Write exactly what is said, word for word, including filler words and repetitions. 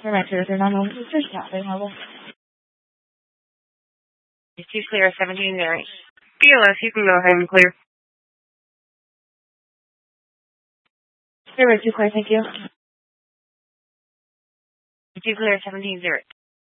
Directors are not on the staffing level. It's two clear, seventeen zero eight. B L S, you can go ahead and clear. Zero two clear, thank you. Two clear, seventeen zero eight.